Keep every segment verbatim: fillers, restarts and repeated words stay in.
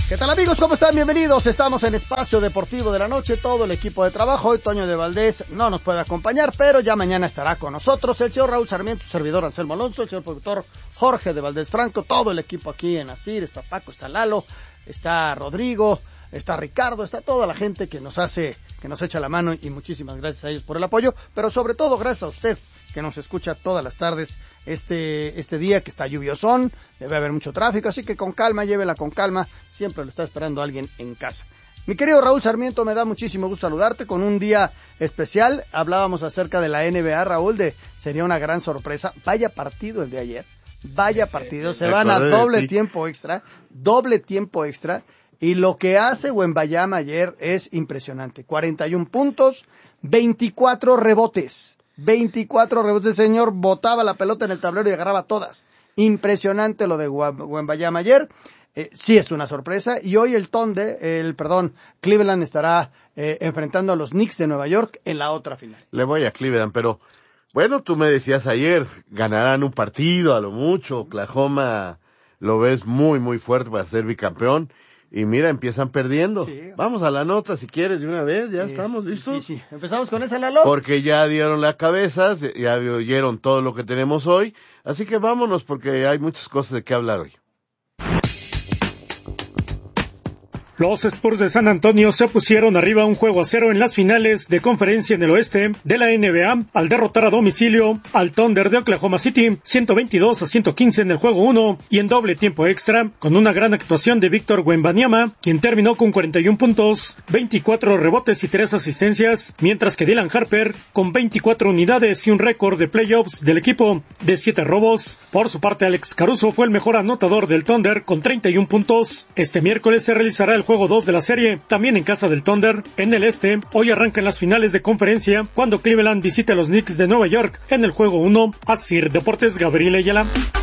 ¿Qué tal, amigos? ¿Cómo están? Bienvenidos. Estamos en Espacio Deportivo de la Noche, todo el equipo de trabajo. Hoy Toño de Valdés no nos puede acompañar, pero ya mañana estará con nosotros el señor Raúl Sarmiento, su servidor Anselmo Alonso, el señor productor Jorge de Valdés Franco, todo el equipo aquí en Asir. Está Paco, está Lalo, está Rodrigo, está Ricardo, está toda la gente que nos hace, que nos echa la mano, y muchísimas gracias a ellos por el apoyo, pero sobre todo gracias a usted que nos escucha todas las tardes este este día que está lluviosón, debe haber mucho tráfico, así que con calma, llévela con calma, siempre lo está esperando alguien en casa. Mi querido Raúl Sarmiento, me da muchísimo gusto saludarte con un día especial. Hablábamos acerca de la N B A, Raúl, de sería una gran sorpresa. Vaya partido el de ayer, vaya partido, se van a doble tiempo extra, doble tiempo extra, y lo que hace Wembanyama ayer es impresionante. cuarenta y un puntos, veinticuatro rebotes. veinticuatro rebotes, el señor botaba la pelota en el tablero y agarraba todas. Impresionante lo de Wembanyama ayer. Eh, sí es una sorpresa. Y hoy el Thunder, el perdón, Cleveland estará eh, enfrentando a los Knicks de Nueva York en la otra final. Le voy a Cleveland, pero bueno, tú me decías ayer, ganarán un partido a lo mucho. Oklahoma lo ves muy, muy fuerte para ser bicampeón. Y mira, empiezan perdiendo. Sí. Vamos a la nota, si quieres, de una vez, ya sí, estamos listos. Sí, sí, empezamos con esa, Lalo. Porque ya dieron la cabeza, ya oyeron todo lo que tenemos hoy, así que vámonos porque hay muchas cosas de qué hablar hoy. Los Spurs de San Antonio se pusieron arriba un juego a cero en las finales de conferencia en el oeste de la N B A al derrotar a domicilio al Thunder de Oklahoma City ciento veintidós a ciento quince en el juego uno y en doble tiempo extra, con una gran actuación de Víctor Wembanyama, quien terminó con cuarenta y un puntos, veinticuatro rebotes y tres asistencias, mientras que Dylan Harper con veinticuatro unidades y un récord de playoffs del equipo de siete robos. Por su parte, Alex Caruso fue el mejor anotador del Thunder con treinta y un puntos. Este miércoles se realizará el juego dos de la serie, también en casa del Thunder. En el este, hoy arrancan las finales de conferencia, cuando Cleveland visite a los Knicks de Nueva York en el juego uno. Asir Deportes, Gabriel Ayala.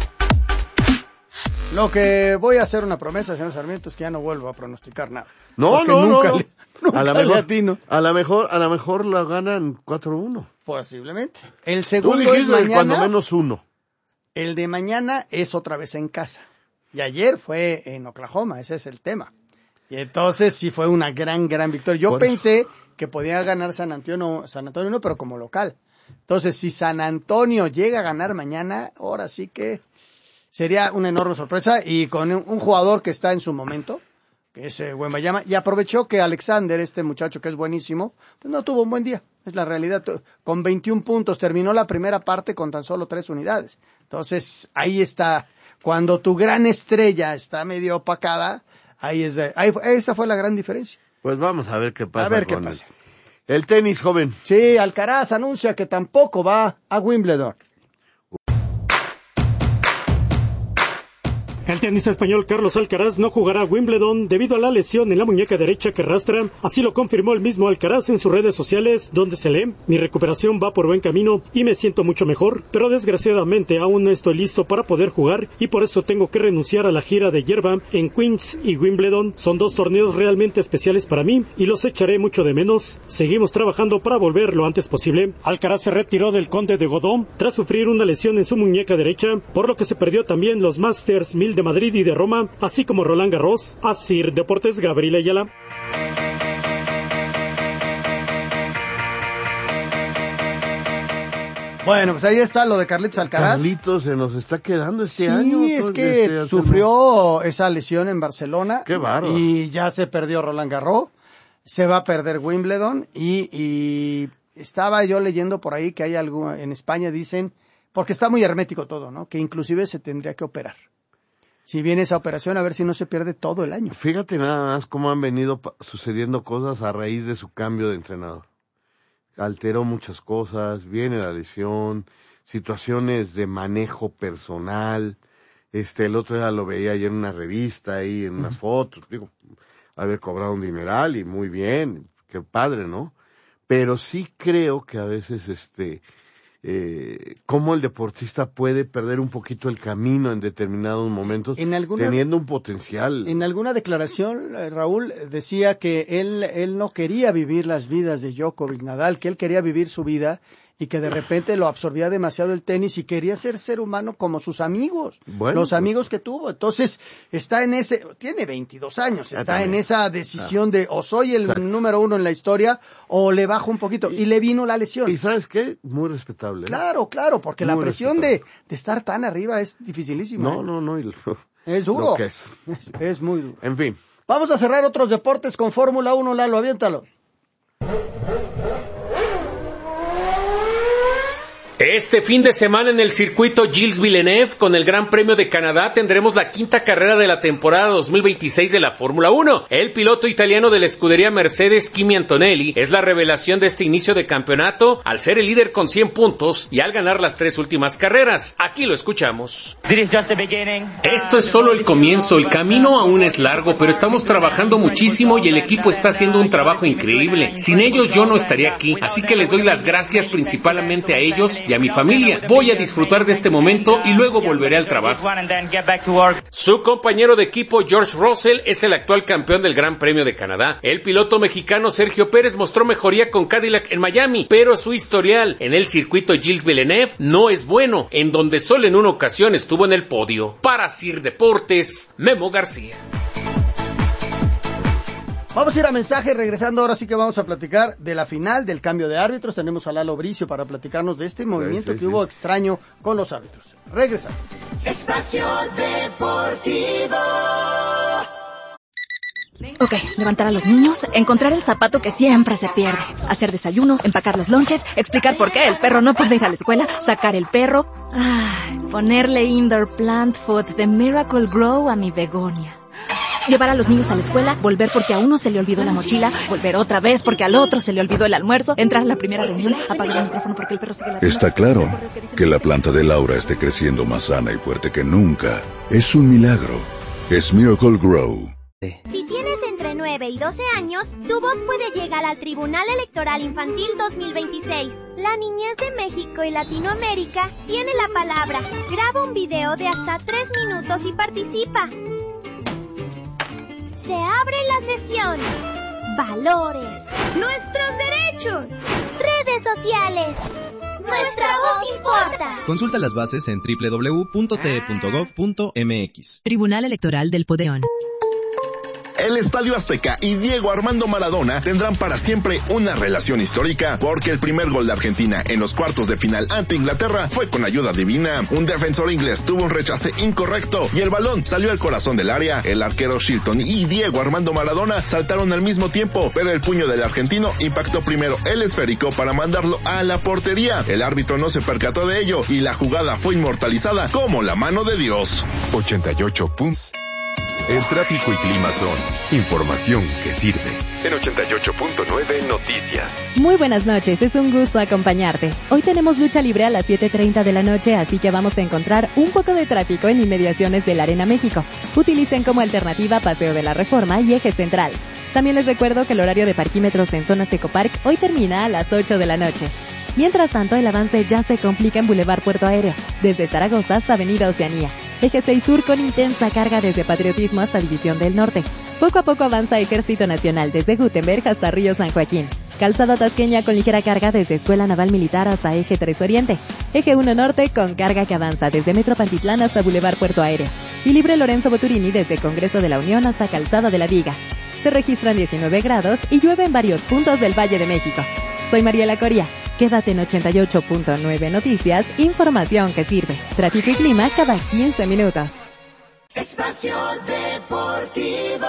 Lo que voy a hacer una promesa, señor Sarmiento, es que ya no vuelvo a pronosticar nada. No, no, nunca no. Le, nunca a la mejor, atino. A la mejor, a la mejor la ganan cuatro uno. Posiblemente. El segundo Tú es mañana. Cuando menos uno. El de mañana es otra vez en casa. Y ayer fue en Oklahoma, ese es el tema. Y entonces sí fue una gran, gran victoria. Yo Por pensé eso. que podía ganar San Antonio, San Antonio no, pero como local. Entonces, si San Antonio llega a ganar mañana, ahora sí que sería una enorme sorpresa. Y con un, un jugador que está en su momento, que es eh, Wembanyama, y aprovechó que Alexander, este muchacho que es buenísimo, pues no tuvo un buen día. Es la realidad. Con veintiún puntos terminó la primera parte con tan solo tres unidades. Entonces, ahí está. Cuando tu gran estrella está medio opacada, Ahí es de, ahí, esa fue la gran diferencia. Pues vamos a ver qué pasa. A ver qué con pasa. El, el tenis, joven. Sí, Alcaraz anuncia que tampoco va a Wimbledon. El tenista español Carlos Alcaraz no jugará a Wimbledon debido a la lesión en la muñeca derecha que arrastra. Así lo confirmó el mismo Alcaraz en sus redes sociales, donde se lee: mi recuperación va por buen camino y me siento mucho mejor, pero desgraciadamente aún no estoy listo para poder jugar y por eso tengo que renunciar a la gira de hierba en Queens y Wimbledon. Son dos torneos realmente especiales para mí y los echaré mucho de menos. Seguimos trabajando para volver lo antes posible. Alcaraz se retiró del Conde de Godó tras sufrir una lesión en su muñeca derecha, por lo que se perdió también los Masters mil de Madrid y de Roma, así como Roland Garros. Asir Deportes, Gabriel Ayala. Bueno, pues ahí está lo de Carlitos Alcaraz. Carlitos se nos está quedando este sí, año. Sí, es que este, sufrió esa lesión en Barcelona. Qué bárbaro. Y ya se perdió Roland Garros, se va a perder Wimbledon y, y estaba yo leyendo por ahí que hay algo en España, dicen, porque está muy hermético todo, ¿no? Que inclusive se tendría que operar. Si viene esa operación, a ver si no se pierde todo el año. Fíjate nada más cómo han venido sucediendo cosas a raíz de su cambio de entrenador. Alteró muchas cosas, viene la lesión, situaciones de manejo personal. Este, el otro día lo veía ayer en una revista ahí, en unas uh-huh. fotos. Digo, haber cobrado un dineral y muy bien, qué padre, ¿no? Pero sí creo que a veces, este, eh, cómo el deportista puede perder un poquito el camino en determinados momentos, en alguna, teniendo un potencial. En alguna declaración, Raúl decía que él, él no quería vivir las vidas de Djokovic, Nadal, que él quería vivir su vida y que de repente lo absorbía demasiado el tenis y quería ser ser humano como sus amigos, bueno, los pues, amigos que tuvo. Entonces está en ese, tiene veintidós años, está en esa decisión ah. de o soy el Exacto. número uno en la historia o le bajo un poquito y, y le vino la lesión. ¿Y sabes qué? Muy respetable. ¿eh? Claro, claro, porque Muy la presión de, de estar tan arriba es dificilísima. No, ¿eh? no, no. Y lo, es duro. Lo que es. es. Es muy duro. En fin. Vamos a cerrar otros deportes con Fórmula uno, Lalo, aviéntalo. Este fin de semana en el circuito Gilles Villeneuve, con el Gran Premio de Canadá, tendremos la quinta carrera de la temporada dos mil veintiséis de la Fórmula uno. El piloto italiano de la escudería Mercedes, Kimi Antonelli, es la revelación de este inicio de campeonato al ser el líder con cien puntos y al ganar las tres últimas carreras. Aquí lo escuchamos. Esto es solo el comienzo, el camino aún es largo, pero estamos trabajando muchísimo y el equipo está haciendo un trabajo increíble. Sin ellos yo no estaría aquí, así que les doy las gracias principalmente a ellos y a mi familia. Voy a disfrutar de este momento y luego volveré al trabajo. Su compañero de equipo George Russell es el actual campeón del Gran Premio de Canadá. El piloto mexicano Sergio Pérez mostró mejoría con Cadillac en Miami, pero su historial en el circuito Gilles Villeneuve no es bueno, en donde solo en una ocasión estuvo en el podio. Para Sir Deportes, Memo García. Vamos a ir a mensaje, regresando ahora sí que vamos a platicar de la final, del cambio de árbitros. Tenemos a Lalo Bricio para platicarnos de este movimiento sí, sí, que sí. hubo extraño con los árbitros. Regresamos. Espacio Deportivo. Ok, levantar a los niños, encontrar el zapato que siempre se pierde, hacer desayuno, empacar los lonches, explicar por qué el perro no puede ir a la escuela, sacar el perro, ay, ponerle indoor plant food de Miracle Grow a mi begonia. Llevar a los niños a la escuela, volver porque a uno se le olvidó la mochila, volver otra vez porque al otro se le olvidó el almuerzo, entrar a la primera reunión, apagar el micrófono porque el perro sigue ladrando. Está claro que la planta de Laura esté creciendo más sana y fuerte que nunca. Es un milagro. Es Miracle Grow. Si tienes entre nueve y doce años, tu voz puede llegar al Tribunal Electoral Infantil dos mil veintiséis. La niñez de México y Latinoamérica tiene la palabra. Graba un video de hasta tres minutos y participa. Se abre la sesión. Valores. Nuestros derechos. Redes sociales. Nuestra voz importa. Consulta las bases en doble u doble u doble u punto t e punto gov punto m x. Tribunal Electoral del Podeón. El Estadio Azteca y Diego Armando Maradona tendrán para siempre una relación histórica, porque el primer gol de Argentina en los cuartos de final ante Inglaterra fue con ayuda divina. Un defensor inglés tuvo un rechace incorrecto y el balón salió al corazón del área. El arquero Shilton y Diego Armando Maradona saltaron al mismo tiempo, pero el puño del argentino impactó primero el esférico para mandarlo a la portería. El árbitro no se percató de ello y la jugada fue inmortalizada como la mano de Dios. ochenta y ocho puntos. El tráfico y clima son información que sirve. En ochenta y ocho punto nueve Noticias. Muy buenas noches, es un gusto acompañarte. Hoy tenemos lucha libre a las siete treinta de la noche, así que vamos a encontrar un poco de tráfico en inmediaciones de la Arena México. Utilicen como alternativa Paseo de la Reforma y Eje Central. También les recuerdo que el horario de parquímetros en Zona Ecopark hoy termina a las ocho de la noche. Mientras tanto, el avance ya se complica en Boulevard Puerto Aéreo, desde Zaragoza hasta Avenida Oceanía. Eje seis Sur con intensa carga desde Patriotismo hasta División del Norte. Poco a poco avanza Ejército Nacional desde Gutenberg hasta Río San Joaquín. Calzada Tasqueña con ligera carga desde Escuela Naval Militar hasta Eje tres Oriente. Eje uno Norte con carga que avanza desde Metro Pantitlán hasta Boulevard Puerto Aéreo. Y libre Lorenzo Boturini desde Congreso de la Unión hasta Calzada de la Viga. Se registran diecinueve grados y llueve en varios puntos del Valle de México. Soy Mariela Coria. Quédate en ochenta y ocho punto nueve Noticias, información que sirve. Tráfico y clima cada quince minutos. Espacio Deportivo.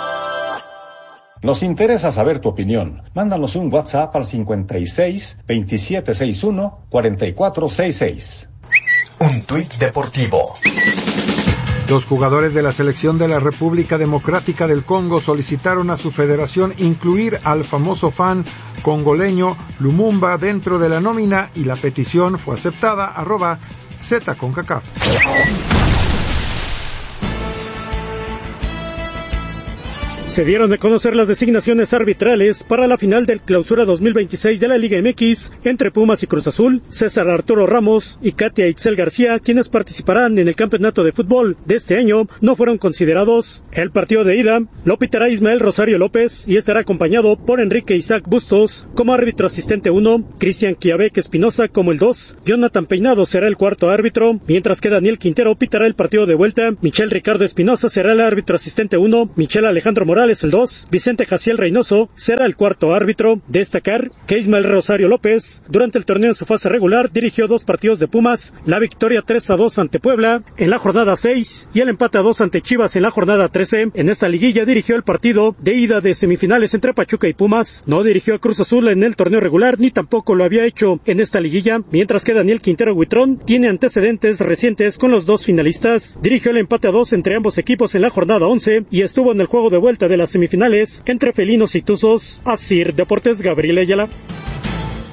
Nos interesa saber tu opinión. Mándanos un WhatsApp al cincuenta y seis, veintisiete sesenta y uno, cuarenta y cuatro sesenta y seis. Un tuit deportivo. Los jugadores de la selección de la República Democrática del Congo solicitaron a su federación incluir al famoso fan congoleño Lumumba dentro de la nómina y la petición fue aceptada. Arroba ZCONCACAF. Se dieron a conocer las designaciones arbitrales para la final del Clausura dos mil veintiséis de la Liga M X entre Pumas y Cruz Azul. César Arturo Ramos y Katia Itzel García, quienes participarán en el campeonato de fútbol de este año, no fueron considerados. El partido de ida lo pitará Ismael Rosario López y estará acompañado por Enrique Isaac Bustos como árbitro asistente uno, Cristian Quiabec Espinosa como el dos, Jonathan Peinado será el cuarto árbitro, mientras que Daniel Quintero pitará el partido de vuelta, Michel Ricardo Espinosa será el árbitro asistente uno, Michel Alejandro Morales el dos, Vicente Jaciel Reynoso será el cuarto árbitro. Destacar que Ismael Rosario López durante el torneo en su fase regular dirigió dos partidos de Pumas, la victoria tres a dos ante Puebla en la jornada seis y el empate a dos ante Chivas en la jornada trece. En esta liguilla dirigió el partido de ida de semifinales entre Pachuca y Pumas. No dirigió a Cruz Azul en el torneo regular ni tampoco lo había hecho en esta liguilla, mientras que Daniel Quintero Huitrón tiene antecedentes recientes con los dos finalistas. Dirigió el empate a dos entre ambos equipos en la jornada once y estuvo en el juego de vuelta de las semifinales entre felinos y tuzos. Asir Deportes, Gabriel Ayala.